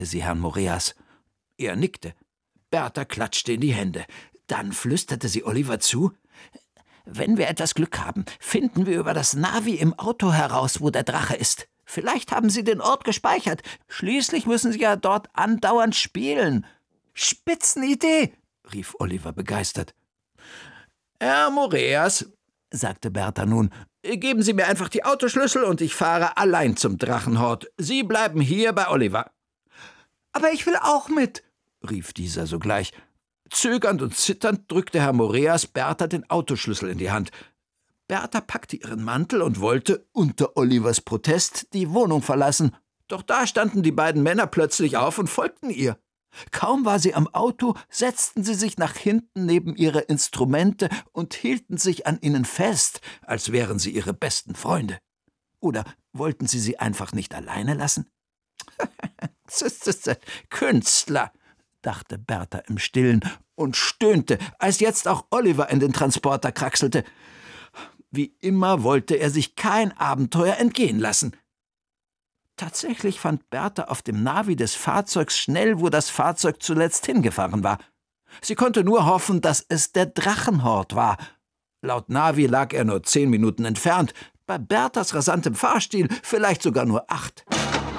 sie Herrn Moreas. Er nickte. Bertha klatschte in die Hände. Dann flüsterte sie Oliver zu: »Wenn wir etwas Glück haben, finden wir über das Navi im Auto heraus, wo der Drache ist. Vielleicht haben Sie den Ort gespeichert. Schließlich müssen Sie ja dort andauernd spielen.« »Spitzenidee«, rief Oliver begeistert. »Herr Moreas«, sagte Bertha nun, »geben Sie mir einfach die Autoschlüssel und ich fahre allein zum Drachenhort. Sie bleiben hier bei Oliver.« »Aber ich will auch mit«, rief dieser sogleich. Zögernd und zitternd drückte Herr Moreas Bertha den Autoschlüssel in die Hand. Bertha packte ihren Mantel und wollte, unter Olivers Protest, die Wohnung verlassen. Doch da standen die beiden Männer plötzlich auf und folgten ihr. Kaum war sie am Auto, setzten sie sich nach hinten neben ihre Instrumente und hielten sich an ihnen fest, als wären sie ihre besten Freunde. Oder wollten sie einfach nicht alleine lassen? Künstler, dachte Bertha im Stillen und stöhnte, als jetzt auch Oliver in den Transporter kraxelte. Wie immer wollte er sich kein Abenteuer entgehen lassen. Tatsächlich fand Bertha auf dem Navi des Fahrzeugs schnell, wo das Fahrzeug zuletzt hingefahren war. Sie konnte nur hoffen, dass es der Drachenhort war. Laut Navi lag er nur 10 Minuten entfernt, bei Berthas rasantem Fahrstil vielleicht sogar nur 8.